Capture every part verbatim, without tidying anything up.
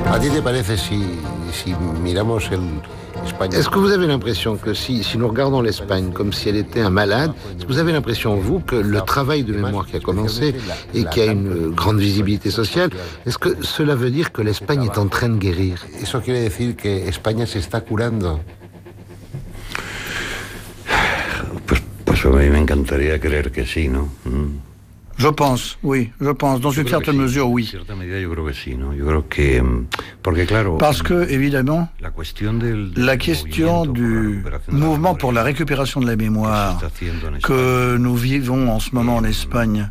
¿A ti te parece si, si miramos el España? Est-ce que vous avez l'impression que si, si nous regardons l'Espagne comme si elle était un malade, est-ce que vous avez l'impression, vous, que le travail de mémoire qui a commencé et qui a une grande visibilité sociale, est-ce que cela veut dire que l'Espagne est en train de guérir? Eso quiere decir que España se está curando. Pues, pues a mí me encantaría creer que sí, ¿no? Mm. Je pense, oui, je pense, dans une certaine mesure, oui. Parce que, évidemment, la question du mouvement pour la récupération de la mémoire que nous vivons en ce moment en Espagne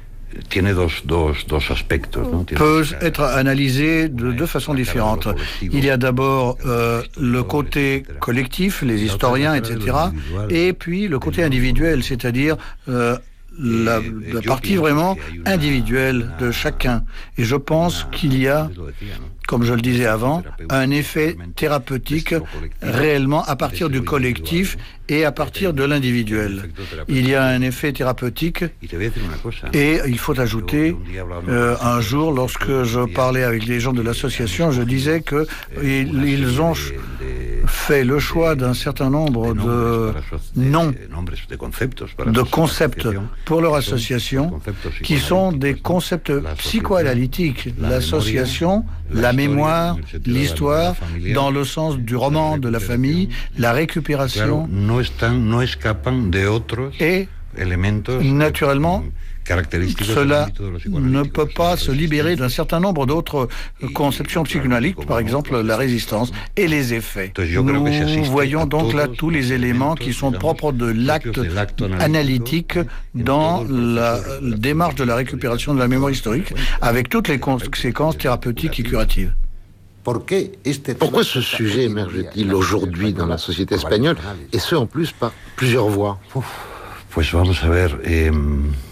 peut être analysé de deux façons différentes. Il y a d'abord euh, le côté collectif, les historiens, et cetera, et puis le côté individuel, c'est-à-dire euh, La, la partie vraiment individuelle de chacun. Et je pense qu'il y a, comme je le disais avant, un effet thérapeutique réellement à partir du collectif et à partir de l'individuel. Il y a un effet thérapeutique et il faut ajouter, euh, un jour, lorsque je parlais avec les gens de l'association, je disais qu'ils ils ont fait le choix d'un certain nombre de noms, de concepts pour leur association, qui sont des concepts psychoanalytiques. L'association, la mémoire, l'histoire, dans le sens du roman, de la famille, la récupération, et naturellement, cela ne peut pas se libérer d'un certain nombre d'autres conceptions psychanalytiques, par exemple la résistance et les effets. Nous voyons donc là tous les éléments qui sont propres de l'acte analytique dans la démarche de la récupération de la mémoire historique, avec toutes les conséquences thérapeutiques et curatives. Pourquoi ce sujet émerge-t-il aujourd'hui dans la société espagnole, et ce en plus par plusieurs voix? Pues vamos a ver... Eh...